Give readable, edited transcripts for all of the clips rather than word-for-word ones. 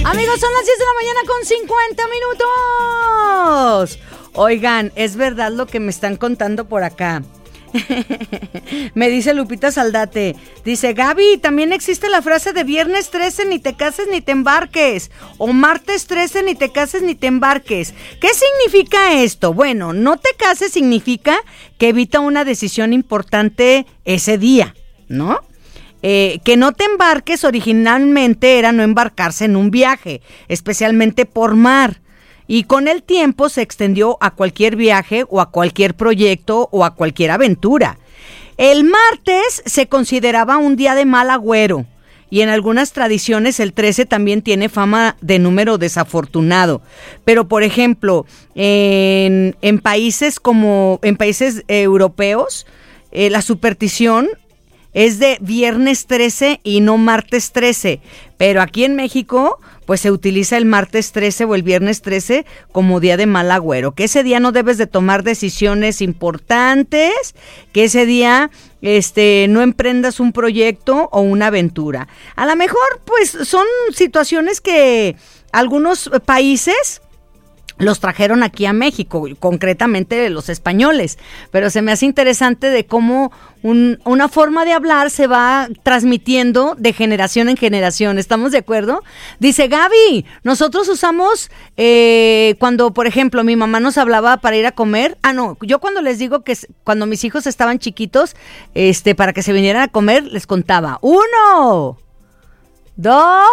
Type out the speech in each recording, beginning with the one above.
Amigos, son las 10 de la mañana con 50 minutos. Oigan, es verdad lo que me están contando por acá. Me dice Lupita Saldate, dice: Gaby, también existe la frase de viernes 13 ni te cases ni te embarques, o martes 13 ni te cases ni te embarques. ¿Qué significa esto? Bueno, no te cases significa que evita una decisión importante ese día, ¿no? Que no te embarques originalmente era no embarcarse en un viaje, especialmente por mar. Y con el tiempo se extendió a cualquier viaje o a cualquier proyecto o a cualquier aventura. El martes se consideraba un día de mal agüero y en algunas tradiciones el 13 también tiene fama de número desafortunado. Pero por ejemplo, en países europeos, la superstición es de viernes 13 y no martes 13. Pero aquí en México, pues se utiliza el martes 13 o el viernes 13 como día de mal agüero. Que ese día no debes de tomar decisiones importantes, que ese día no emprendas un proyecto o una aventura. A lo mejor, pues, son situaciones que algunos países los trajeron aquí a México, concretamente los españoles, pero se me hace interesante de cómo una forma de hablar se va transmitiendo de generación en generación. ¿Estamos de acuerdo? Dice Gaby, nosotros usamos cuando, por ejemplo, mi mamá nos hablaba para ir a comer. Yo cuando les digo que cuando mis hijos estaban chiquitos, para que se vinieran a comer, les contaba 1, 2,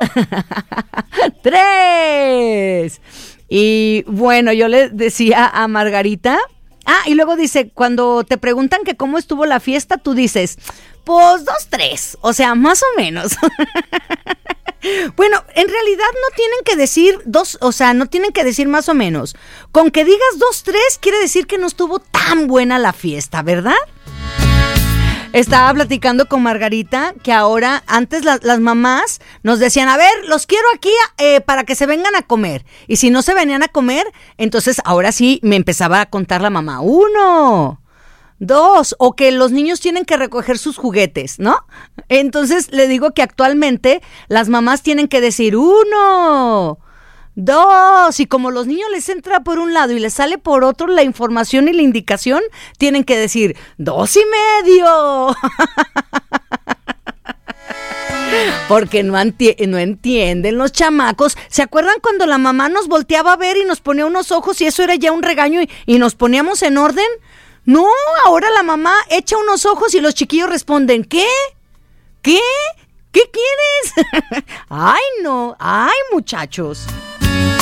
3. Y bueno, yo le decía a Margarita, y luego dice, cuando te preguntan que cómo estuvo la fiesta, tú dices, pues 2, 3, o sea, más o menos. Bueno, en realidad no tienen que decir no tienen que decir más o menos. Con que digas 2, 3, quiere decir que no estuvo tan buena la fiesta, ¿verdad? Estaba platicando con Margarita que ahora, antes las mamás nos decían, a ver, los quiero aquí para que se vengan a comer. Y si no se venían a comer, entonces ahora sí me empezaba a contar la mamá. 1, 2, o que los niños tienen que recoger sus juguetes, ¿no? Entonces le digo que actualmente las mamás tienen que decir 1, 2, y como los niños les entra por un lado y les sale por otro la información y la indicación, tienen que decir 2.5. Porque no entienden los chamacos. ¿Se acuerdan cuando la mamá nos volteaba a ver y nos ponía unos ojos y eso era ya un regaño y nos poníamos en orden? No, ahora la mamá echa unos ojos y los chiquillos responden, ¿qué? ¿Qué? ¿Qué quieres? Ay, no, ay, muchachos.